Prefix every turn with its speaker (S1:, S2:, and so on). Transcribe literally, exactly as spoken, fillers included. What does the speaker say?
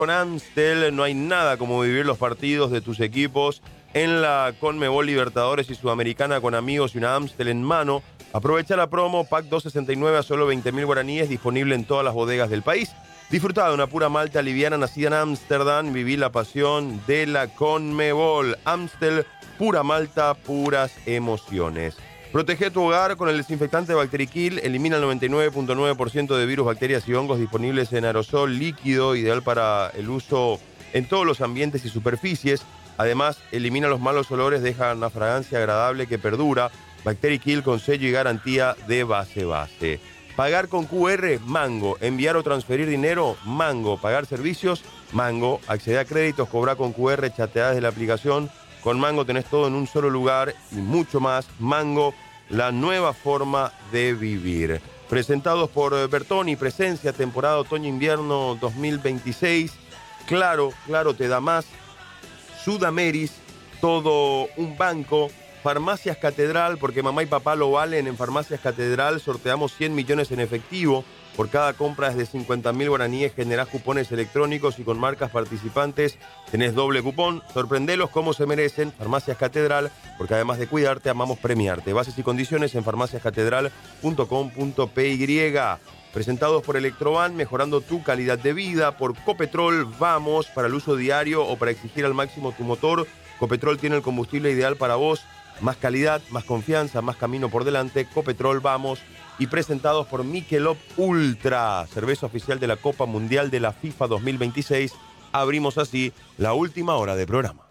S1: Con Amstel no hay nada como vivir los partidos de tus equipos en la Conmebol Libertadores y Sudamericana con amigos y una Amstel en mano. Aprovecha la promo Pack doscientos sesenta y nueve a solo veinte mil guaraníes, disponible en todas las bodegas del país. Disfrutá de una pura malta liviana nacida en Ámsterdam. Viví la pasión de la Conmebol. Amstel, pura malta, puras emociones. Protege tu hogar con el desinfectante Bacterikill. Elimina el noventa y nueve punto nueve por ciento de virus, bacterias y hongos, disponibles en aerosol líquido, ideal para el uso en todos los ambientes y superficies. Además, elimina los malos olores, deja una fragancia agradable que perdura. Bacterikill con sello y garantía de base-base. Pagar con Q R, Mango. Enviar o transferir dinero, Mango. Pagar servicios, Mango. Acceder a créditos, cobrar con Q R, chateadas de la aplicación. Con Mango tenés todo en un solo lugar y mucho más. Mango, la nueva forma de vivir. Presentados por Bertoni, Presencia, temporada otoño-invierno dos mil veintiséis. Claro, claro te da más. Sudameris, todo un banco. Farmacias Catedral, porque mamá y papá lo valen. En Farmacias Catedral sorteamos cien millones en efectivo. Por cada compra desde cincuenta mil guaraníes generás cupones electrónicos y con marcas participantes tenés doble cupón. Sorprendelos como se merecen. Farmacias Catedral, porque además de cuidarte, amamos premiarte. Bases y condiciones en farmacias catedral punto com punto p y. Presentados por Electroban, mejorando tu calidad de vida. Por Copetrol, vamos, para el uso diario o para exigir al máximo tu motor. Copetrol tiene el combustible ideal para vos. Más calidad, más confianza, más camino por delante. Copetrol, vamos. Y presentados por Michelob Ultra, cerveza oficial de la Copa Mundial de la FIFA dos mil veintiséis. Abrimos así la última hora de programa.